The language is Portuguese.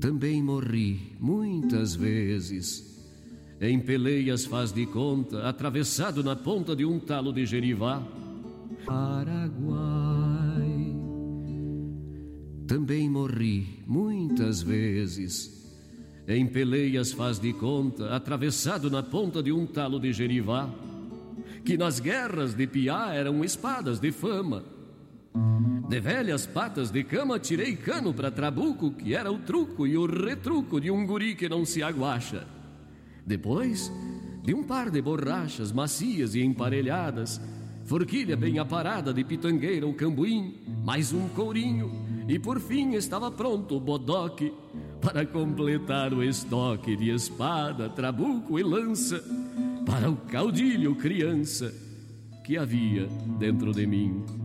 Também morri muitas vezes em peleias, faz de conta, atravessado na ponta de um talo de Jerivá, Paraguai. Também morri muitas vezes em peleias, faz de conta, atravessado na ponta de um talo de Jerivá, que nas guerras de Piá eram espadas de fama. De velhas patas de cama tirei cano pra trabuco, que era o truco e o retruco de um guri que não se aguacha. Depois de um par de borrachas macias e emparelhadas, forquilha bem aparada de pitangueira ou cambuim, mais um courinho, e por fim estava pronto o bodoque para completar o estoque de espada, trabuco e lança para o caudilho criança que havia dentro de mim.